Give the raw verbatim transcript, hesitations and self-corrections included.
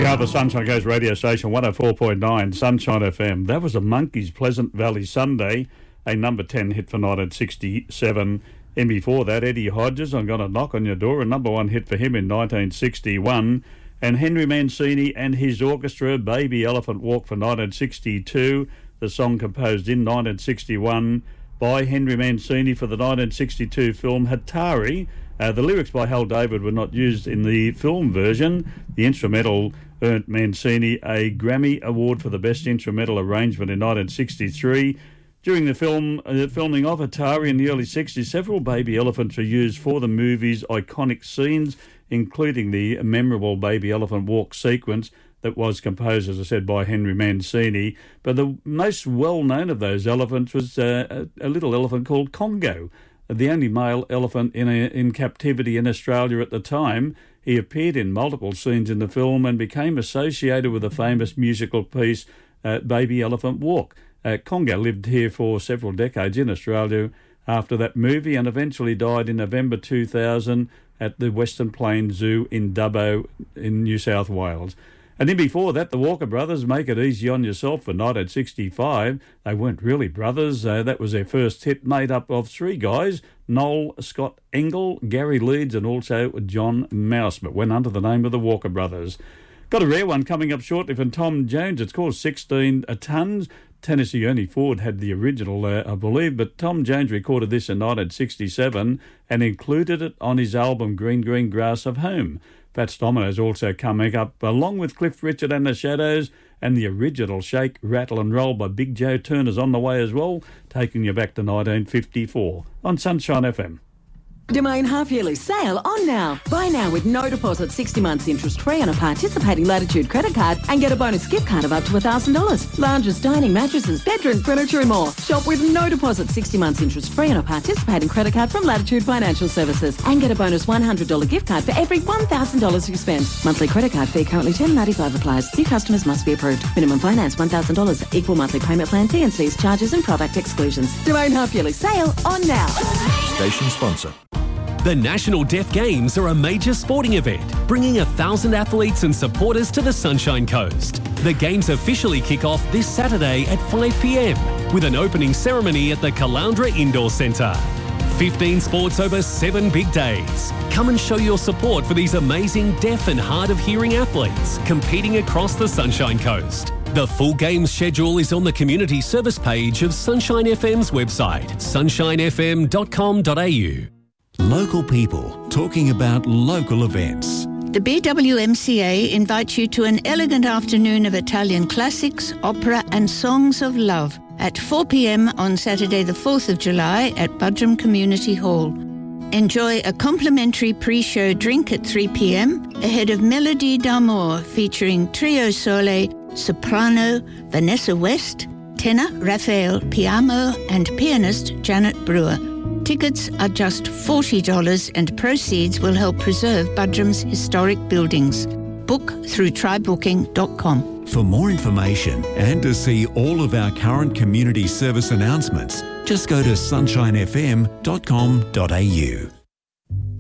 We are the Sunshine Coast radio station, one oh four point nine Sunshine F M. That was a Monkeys Pleasant Valley Sunday, a number ten hit for nineteen sixty-seven. And before that, Eddie Hodges, I'm Gonna Knock on Your Door, a number one hit for him in nineteen sixty-one. And Henry Mancini and his orchestra, Baby Elephant Walk for nineteen sixty-two, the song composed in nineteen sixty-one by Henry Mancini for the nineteen sixty-two film Hatari. Uh, the lyrics by Hal David were not used in the film version. The instrumental earned Mancini a Grammy Award for the Best Instrumental Arrangement in nineteen sixty-three. During the film uh, filming of Atari in the early sixties, several baby elephants were used for the movie's iconic scenes, including the memorable Baby Elephant Walk sequence that was composed, as I said, by Henry Mancini. But the most well-known of those elephants was uh, a, a little elephant called Congo, the only male elephant in a, in captivity in Australia at the time. He appeared in multiple scenes in the film and became associated with the famous musical piece uh, Baby Elephant Walk. Uh, Congo lived here for several decades in Australia after that movie and eventually died in November two thousand at the Western Plains Zoo in Dubbo in New South Wales. And then before that, the Walker Brothers, Make It Easy on Yourself for nineteen sixty-five. They weren't really brothers. Uh, that was their first hit, made up of three guys, Noel Scott Engel, Gary Leeds and also John Mouse, but went under the name of the Walker Brothers. Got a rare one coming up shortly from Tom Jones. It's called sixteen Tons. Tennessee Ernie Ford had the original, uh, I believe, but Tom Jones recorded this in nineteen sixty-seven and included it on his album Green Green Grass of Home. Fats Domino's also coming up, along with Cliff Richard and the Shadows, and the original Shake, Rattle and Roll by Big Joe Turner's on the way as well, taking you back to nineteen fifty-four on Sunshine F M. Domain half-yearly sale on now. Buy now with no deposit, sixty months interest-free on a participating Latitude credit card and get a bonus gift card of up to one thousand dollars. Lounges, dining, mattresses, bedroom furniture and more. Shop with no deposit, sixty months interest-free on a participating credit card from Latitude Financial Services and get a bonus one hundred dollars gift card for every one thousand dollars you spend. Monthly credit card fee currently ten dollars ninety-five applies. New customers must be approved. Minimum finance one thousand dollars. Equal monthly payment plan, T and C's, charges and product exclusions. Domain half-yearly sale on now. Station sponsor. The National Deaf Games are a major sporting event, bringing a thousand athletes and supporters to the Sunshine Coast. The Games officially kick off this Saturday at five p m with an opening ceremony at the Caloundra Indoor Centre. fifteen sports over seven big days. Come and show your support for these amazing deaf and hard of hearing athletes competing across the Sunshine Coast. The full games schedule is on the community service page of Sunshine F M's website, sunshine f m dot com dot a u. Local people talking about local events. The B W M C A invites you to an elegant afternoon of Italian classics, opera and songs of love at four p m on Saturday the fourth of July at Budrum Community Hall. Enjoy a complimentary pre-show drink at three p m ahead of Melody d'Amour featuring Trio Sole, soprano Vanessa West, tenor Raphael Piamo and pianist Janet Brewer. Tickets are just forty dollars and proceeds will help preserve Budrum's historic buildings. Book through try booking dot com. For more information and to see all of our current community service announcements, just go to sunshine f m dot com dot a u.